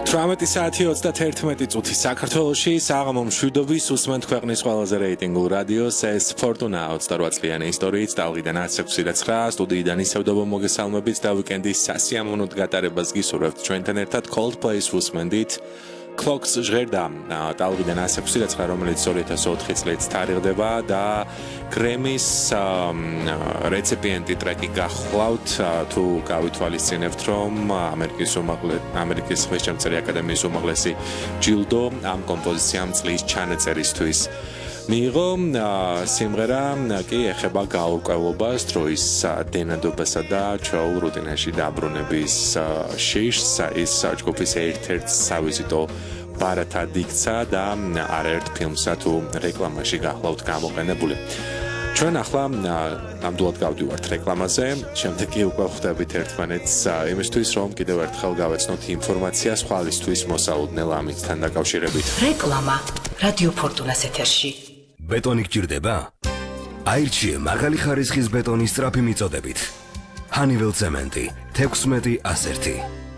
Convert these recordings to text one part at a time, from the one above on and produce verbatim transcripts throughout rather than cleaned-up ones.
ათრამეტი საათი ოცდაერთმეტი წუთი საქართველოში საღამო მშვიდობის უსმენთ ქვეყნის ყველაზე რეიტინგულ რადიოს ეს ფორტუნა ოცდარვა წლიანი ისტორიით ტალღიდან ათს ექვსი და ცხრა სტუდიიდან ისევდობო მოგესალმებით და ვიკენდის სასიამოვნოდ გატარებას გისურვებთ ჩვენთან ერთად Coldplay-ს უსმენდით Clocks ჟღერდა ტალღიდან ათს ექვსი და ცხრა რომელიც ორი ათას ოთხი წლით თარიღდება და Grammy-s რეციპიენტი ტრეკი გახლავთ თუ გავითვალისწინებთ რომ ამერიკის ამერიკის ხელშემწერი აკადემიის უმაღლესი ჯილდო ამ კომპოზიციამ წლის ჩანაწერისთვის მიიღო სიმღერა კი ეხება გაურკვევლობას დროის დენადობასა და ჩვეულ რუტინაში დაბრუნების შიშს ის ჯგუფის ერთ-ერთ სავიზიტო ბარათად იქცა და არაერთ ფილმსა თუ რეკლამაში გახლავთ გამოყენებული ჩვენ ახლა ნამდვილად გავდივართ რეკლამაზე შემდეგ კი უკვე ხვდებით ერთმანეთს იმისთვის რომ კიდევ ერთხელ გავეცნოთ ინფორმაცია სხვალისთვის მოსალოდნელ ამითთან დაკავშირებით რეკლამა რადიო ფორტუნას ეთერში ბეტონი გჭირდება? აირჩიე მაღალი ხარისხის ბეტონის სწრაფი მიწოდებით. Honeywell ცემენტი თექვსმეტი ასერთი.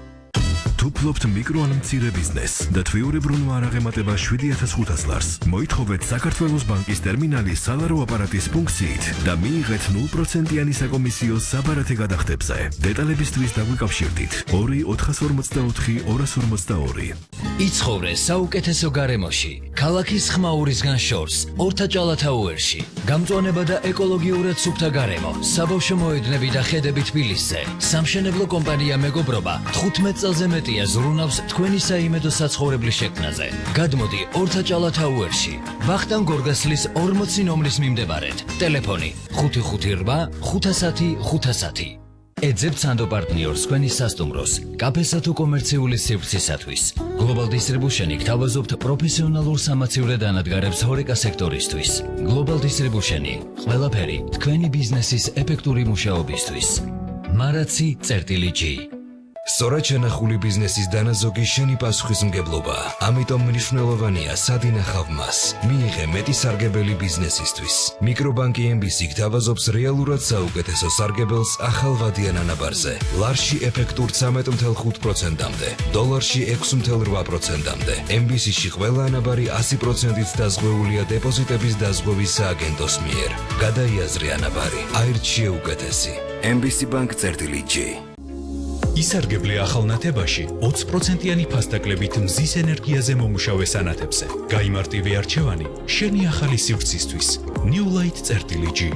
თუ ფლობთ მიკრო ან მცირე ბიზნესს და თვიურებრუნვა არ აღემატება შვიდი ათას ხუთას ლარს, მოითხოვეთ საქართველოს ბანკის ტერმინალის სალარო აპარატის ფუნქციით და მიიღეთ ნულ პროცენტიანი საკომისიო საბარათე გადახდებზე. დეტალებისთვის დაგვიკავშირდით ორი ოთხას ორმოცდაოთხი ორას ორმოცდაორი. იცხოვრე საუკეთესო გარემოში, ქალაქის ხმაურისგან შორს, ორთაჭალათაუერში. გამწვანება და ეკოლოგიურად სუფთა გარემო, საბავშვო მოედნები და ხედები თბილისზე. სამშენებლო კომპანია მეგობრობა თხუთმეტ წელზე მეტი ზრუნავს თქვენი საიმედო საცხოვრებლის შექმნაზე. გადმოდი ორთაჭალათაუერში. ვახტანგ გორგასლის ორმოცი ნომრის მიმდებარედ. ტელეფონი ხუთი ხუთი რვა ხუთასათი ხუთასათი. ეძებთ სანდო პარტნიორს თქვენი სასტუმროს, კაფესა თუ კომერციული სივრცისათვის. Global Distribution-ი გთავაზობთ პროფესიონალურ სამაცივრე დანადგარებს ჰორეკა სექტორისთვის. Global Distribution-ი ყველაფერი თქვენი ბიზნესის ეფექტური მუშაობისთვის. მარაცი წერტილი G. სწორად შენახული ბიზნესის დანაზოგი შენი პასუხისმგებლობა. ამიტომ მნიშვნელოვანია სად ინახავ მას. მიიღე მეტი სარგებელი ბიზნესისთვის. მიკრობანკი ემ ბი სი გთავაზობს რეალურად საუკეთესო სარგებელს ახალ ვადიან ანაბარზე. ლარში ეფექტურ ცამეტ ათას ხუთი პროცენტამდე, დოლარში ექვსი ათას რვა პროცენტამდე. ემ ბი სი-ში ყველა ანაბარი ასი პროცენტით დაზღვეულია დეპოზიტების დაზღვევის სააგენტოს მიერ. გადაიაზრე ანაბარი, აირჩიე უკეთესი. ემ ბი სი Bank წერტილი G. ისარგებლე ახალ ნათებაში ოცი პროცენტიანი ფასდაკლებით მზის ენერგიაზე მომუშავე სანათებზე. გაიმარტივე არჩევანი შენი ახალი სივრცისთვის. New Light წერტილი G.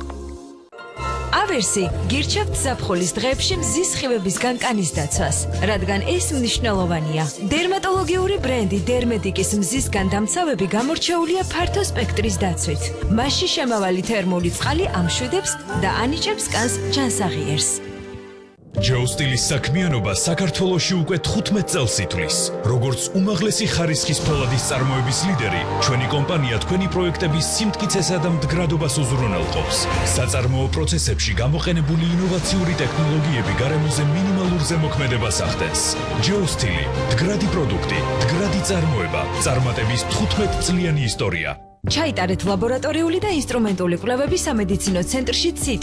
ავერსი გირჩევთ ზაფხულის დღეებში მზის სხივებისგან კანის დაცვას, რადგან ეს მნიშვნელოვანია. დერმატოლოგიური ბრენდი დერმედიკის მზისგან დამცავები გამორჩეულია ფართო სპექტრის დაცვით. მასში შემავალი თერმული წყალი ამშვიდებს და ანიჭებს კანს ჯანსაღიერს. ჯოუ სტილის საქმიანობა საქართველოში უკვე თხუთმეტ წელს ითვლის. როგორც უმაღლესი ხარისხის ფოლადის წარმოების ლიდერი, ჩვენი კომპანია თქვენი პროექტების სიმტკიცესა და მდგრადობას უზრუნველყოფს. საწარმოო პროცესებში გამოყენებული ინოვაციური ტექნოლოგიები გარემოზე მინიმალურ ზემოქმედებას ახდენს. ჯოუ სტილი, მდგრადი პროდუქტი, მდგრადი წარმოება, წარმატების თხუთმეტ წლიანი ისტორია. ჩაიტარეთ ლაბორატორიული და ინსტრუმენტული კვლევები სამედიცინო ცენტრში